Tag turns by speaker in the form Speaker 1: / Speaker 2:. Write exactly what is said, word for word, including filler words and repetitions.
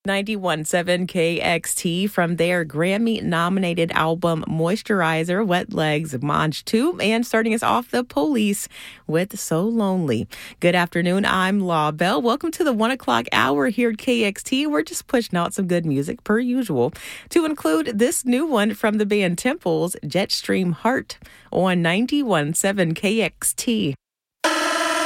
Speaker 1: ninety-one point seven K X T from their Grammy-nominated album Moisturizer, Wet Legs, Maj two, and starting us off, The Police with So Lonely. Good afternoon, I'm Law Bell. Welcome to the one o'clock hour here at K X T. We're just pushing out some good music per usual, to include this new one from the band Temples, Jetstream Heart, on ninety-one point seven K X T.